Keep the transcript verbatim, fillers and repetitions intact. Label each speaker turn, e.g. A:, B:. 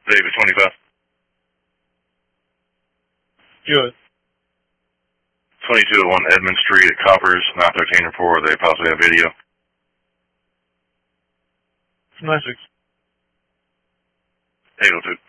A: David twenty-five.
B: Good.
A: twenty-two oh one Edmond Street at Coppers, nine thirteen report. They possibly have video.
B: nine six.
A: eight oh two.